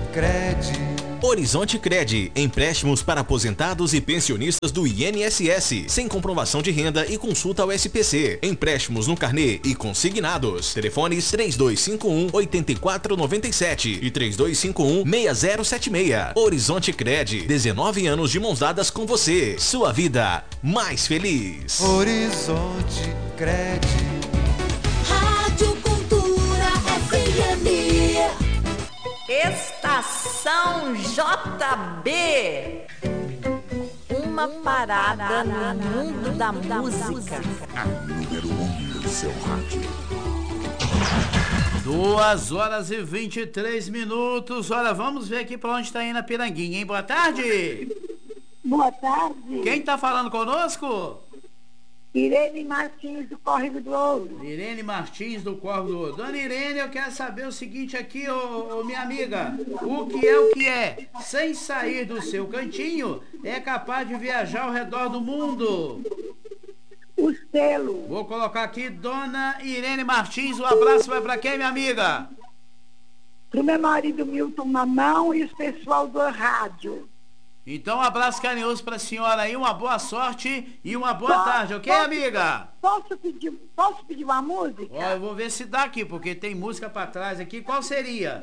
Cred. Horizonte Cred, empréstimos para aposentados e pensionistas do INSS, sem comprovação de renda e consulta ao SPC. Empréstimos no carnê e consignados. Telefones 3251-8497 e 3251-6076. Horizonte Cred, 19 anos de mãos dadas com você. Sua vida mais feliz. Horizonte Cred. Rádio Cultura FM. Estação JB. Uma parada no mundo da música. A número 1 do seu rádio. 2h23. Olha, vamos ver aqui pra onde está indo a Piranguinha, hein? Boa tarde. Boa tarde. Quem tá falando conosco? Irene Martins, do Córrego do Ouro. Irene Martins, do Córrego do Ouro. Dona Irene, eu quero saber o seguinte aqui, minha amiga. O que é? Sem sair do seu cantinho, é capaz de viajar ao redor do mundo. O selo. Vou colocar aqui, Dona Irene Martins. Um abraço vai pra quem, minha amiga? Pro meu marido Milton Mamão e os pessoal do rádio. Então, um abraço carinhoso pra senhora aí, uma boa sorte e uma boa tarde, ok, amiga? Posso pedir uma música? Ó, eu vou ver se dá aqui, porque tem música pra trás aqui. Qual seria?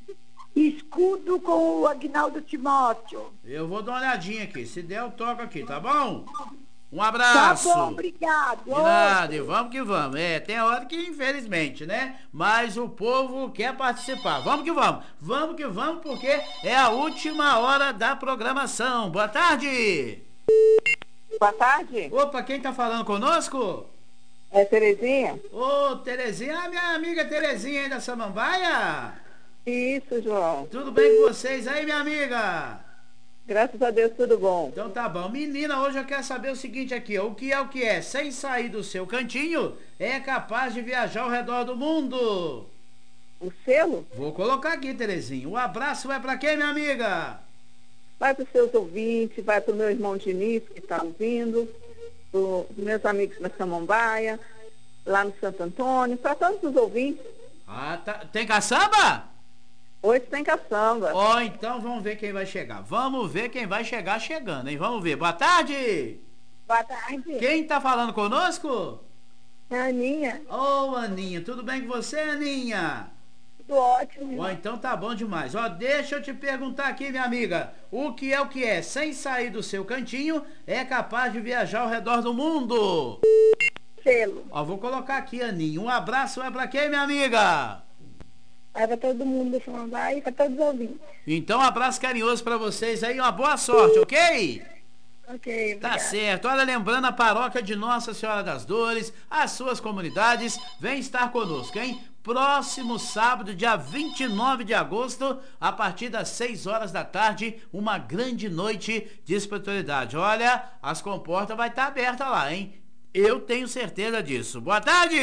Escudo com o Agnaldo Timóteo. Eu vou dar uma olhadinha aqui. Se der, eu toco aqui, tá bom? Um abraço. Tá bom, obrigado. De nada, e vamos que vamos. Tem hora que infelizmente, né? Mas o povo quer participar. Vamos que vamos. Vamos que vamos, porque é a última hora da programação. Boa tarde. Boa tarde. Opa, quem tá falando conosco? É Terezinha? Ô, Terezinha, minha amiga Terezinha aí da Samambaia. Isso, João. Tudo bem com vocês aí, minha amiga? Graças a Deus, tudo bom. Então tá bom. Menina, hoje eu quero saber o seguinte aqui, ó. O que é? Sem sair do seu cantinho, é capaz de viajar ao redor do mundo. O selo? Vou colocar aqui, Terezinha. Um abraço vai pra quem, minha amiga? Vai para os seus ouvintes, vai para o meu irmão Diniz, que está ouvindo, para os meus amigos na Samambaia, lá no Santo Antônio, para todos os ouvintes. Ah, tá. Tem caçamba? Hoje tem caçamba. Ó, então vamos ver quem vai chegar. Vamos ver quem vai chegar chegando, hein? Vamos ver. Boa tarde. Boa tarde. Quem tá falando conosco? É a Aninha. Ô, Aninha, tudo bem com você, Aninha? Tudo ótimo. Ó, então tá bom demais. Ó, deixa eu te perguntar aqui, minha amiga. O que é? Sem sair do seu cantinho, é capaz de viajar ao redor do mundo. Selo. Ó, vou colocar aqui, Aninha. Um abraço é pra quem, minha amiga? Vai para todo mundo do Samambaia e para todos os ouvintes. Então, um abraço carinhoso pra vocês aí. Uma boa sorte, ok? Ok, Tá obrigada. certo. Olha, lembrando a paróquia de Nossa Senhora das Dores, as suas comunidades, vem estar conosco, hein? Próximo sábado, dia 29 de agosto, a partir das 6 horas da tarde, uma grande noite de espiritualidade. Olha, as comportas vai estar abertas lá, hein? Eu tenho certeza disso. Boa tarde!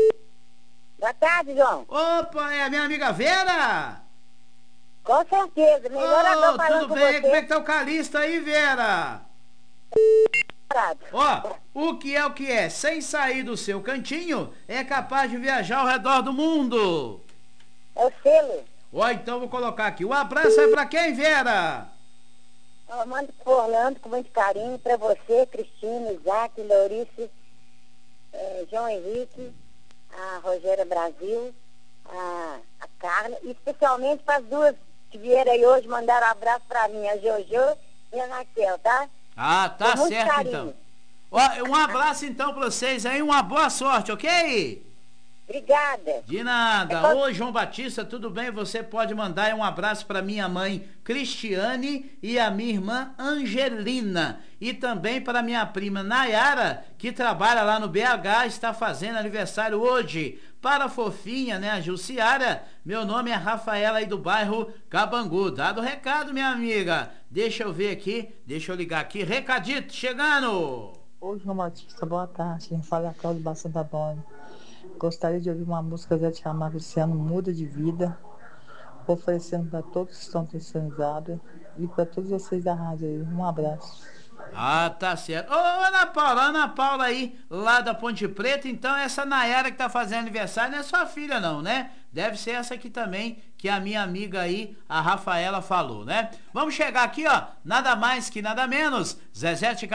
Boa tarde, João. Opa, é a minha amiga Vera? Com certeza. Melhor agora falando tudo com bem? você. Como é que tá o Calixto aí, Vera? Ó, o que é? Sem sair do seu cantinho, é capaz de viajar ao redor do mundo. É o selo. Ó, então vou colocar aqui. O abraço é pra quem, Vera? Eu mando pro Orlando com muito carinho para você, Cristina, Isaac, Leurice, João Henrique, a Rogéria Brasil, a Carla, e especialmente para as duas que vieram aí hoje, mandaram um abraço para mim, a Jojo e a Raquel, tá? Ah, tá Com muito certo carinho. então. Ó, um abraço então pra vocês aí, uma boa sorte, ok? Obrigada. De nada. Ô, João Batista, tudo bem? Você pode mandar um abraço para minha mãe Cristiane e a minha irmã Angelina. E também para minha prima Nayara, que trabalha lá no BH, está fazendo aniversário hoje. Para a fofinha, né, a Jussiara, meu nome é Rafaela aí do bairro Cabangu. Dado o recado, minha amiga. Deixa eu ver aqui, deixa eu ligar aqui. Recadito, chegando. Oi, João Batista, boa tarde. Quem fala é a Cláudia Bassa da Bola. Gostaria de ouvir uma música da Tia Amar Luciano, Muda de Vida, oferecendo para todos que estão terceirizados e para todos vocês da rádio aí. Um abraço. Ah, tá certo. Ô, Ana Paula aí, lá da Ponte Preta, então essa Nayara que tá fazendo aniversário não é sua filha não, né? Deve ser essa aqui também que a minha amiga aí, a Rafaela, falou, né? Vamos chegar aqui, ó, nada mais que nada menos, Zezé de